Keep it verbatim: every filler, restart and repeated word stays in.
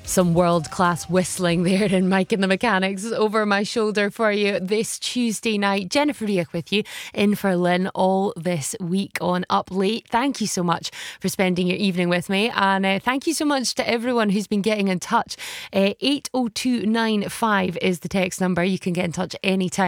Some world-class whistling there in Mike and the Mechanics over my shoulder for you this Tuesday night. Jennifer Riach with you in for Lynn all this week on Up Late. Thank you so much for spending your evening with me, and uh, thank you so much to everyone who's been getting in touch. uh, eight oh two nine five is the text number. You can get in touch anytime